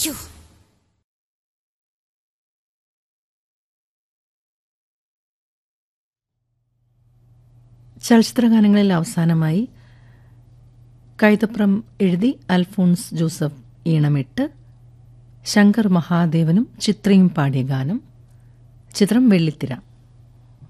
അയ്യോ, ചലച്ചിത്രഗാനങ്ങളിൽ അവസാനമായി കൈതപ്രം എഴുതി അൽഫോൺസ് ജോസഫ് ഈണമിട്ട് ശങ്കർ മഹാദേവനും ചിത്രയും പാടിയ ഗാനം. ചിത്രം വെള്ളിത്തിര.